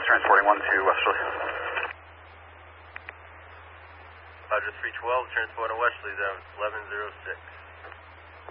transporting 1 to Westerly. Roger 312, transporting Westerly, 1106.